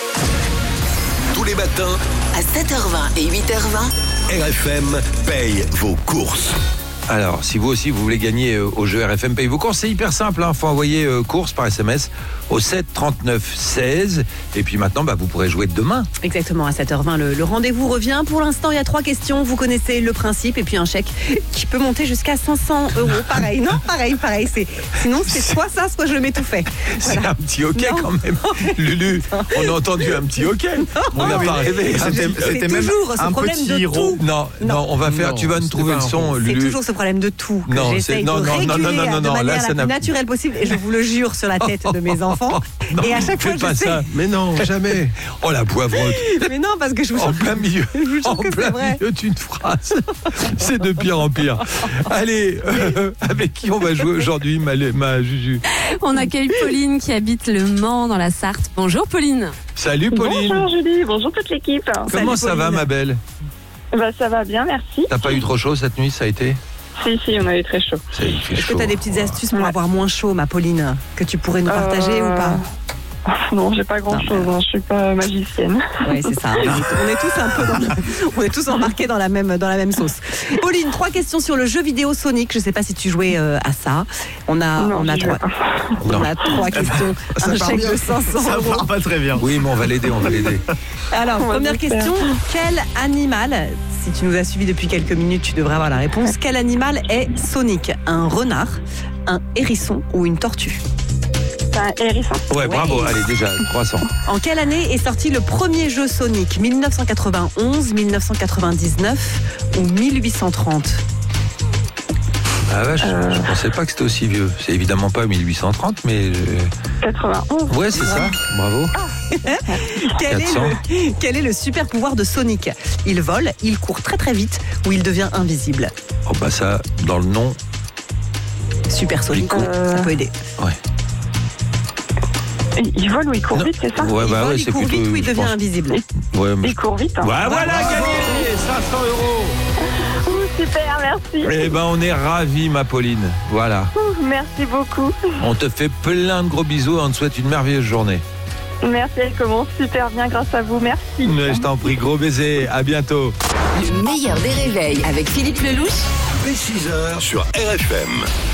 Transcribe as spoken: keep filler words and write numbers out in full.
Tous les matins, à sept heures vingt et huit heures vingt, R F M paye vos courses. Alors, si vous aussi vous voulez gagner euh, au jeu R F M Paye vos courses, c'est hyper simple. Il hein, faut envoyer euh, courses par S M S au sept trente-neuf seize. Et puis maintenant, bah, vous pourrez jouer demain. Exactement, à sept heures vingt, le, le rendez-vous revient. Pour l'instant, il y a trois questions. Vous connaissez le principe. Et puis un chèque qui peut monter jusqu'à cinq cents euros. Pareil, non Pareil, pareil. C'est, sinon, c'est soit ça, soit je le mets tout fait. Voilà. C'est un petit hockey Non. quand même. Lulu, on a entendu un petit hockey. On n'a pas rêvé. C'était, c'était toujours ce problème de tout. Non, non, non, on va faire. Non, tu vas nous trouver le son, C'est Lulu. toujours ce problème de tout que Non, j'essaye c'est- non, de non, non, réguler non, non, de non, manière là, la ça plus n'a- naturelle possible. Et je vous le jure sur la tête de mes enfants. Non, Et à chaque fois, fais je pas sais. ça. Mais non, jamais. Oh la poivrotte. Mais non, parce que je vous En jure plein milieu, je vous jure en que c'est plein vrai. milieu d'une phrase. C'est de pire en pire. Allez, euh, avec qui on va jouer aujourd'hui, ma, ma Juju? On accueille Pauline qui habite le Mans dans la Sarthe. Bonjour Pauline. Salut Pauline. Bonjour Julie, bonjour toute l'équipe. Comment Salut, ça va Pauline. ma belle? Bah, ça va bien, merci. T'as pas eu trop chaud cette nuit, ça a été? Si, si, on avait très chaud. Ça, il fait Est-ce que chaud. tu as des petites astuces pour Ouais. avoir moins chaud, ma Pauline, que tu pourrais nous partager Euh, ou pas? Non, j'ai pas grand chose, hein, je suis pas magicienne. Oui, c'est ça. On est, on est tous un peu dans la- on est tous embarqués dans la même dans la même sauce. Pauline, trois questions sur le jeu vidéo Sonic. Je sais pas si tu jouais euh, à ça. On a Non, on a j'y jouais trois pas. on a trois questions. Ça un part chèque bien. de cinq cents Ça euros. part pas très bien. Oui, mais on va l'aider, on va l'aider. Alors, On va première le faire. question, quel animal, si tu nous as suivis depuis quelques minutes, tu devrais avoir la réponse. Quel animal est Sonic? Un renard, un hérisson ou une tortue? C'est un hérisson. Ouais, bravo. Allez, déjà, trois cents. En quelle année est sorti le premier jeu Sonic? dix-neuf cent quatre-vingt-onze, dix-neuf cent quatre-vingt-dix-neuf ou mille huit cent trente? Ah vache, Euh. je pensais pas que c'était aussi vieux. C'est évidemment pas mille huit cent trente, mais... euh, quatre-vingt-onze. Ouais, c'est ça. Bravo. Quel est, quatre cents. le, quel est le super pouvoir de Sonic? Il vole, il court très très vite ou il devient invisible? Oh bah ça, dans le nom, Super Sonic, Il court. ça peut aider. ouais. Il il vole ou il court Non. vite, c'est ça? Ouais, il bah vole, ouais, il c'est court plutôt... vite ou il je devient pense. invisible? Ouais, mais... Il court vite. Hein. Ouais, voilà, gagné cinq cents euros. Ouh, super, merci. Eh ben, on est ravis, ma Pauline. Voilà. Ouh, merci beaucoup. On te fait plein de gros bisous et on te souhaite une merveilleuse journée. Merci, elle commence super bien grâce à vous. Merci. Mais je t'en prie, gros baiser. À bientôt. le meilleur des réveils avec Philippe Lelouch. Dès six heures sur R F M.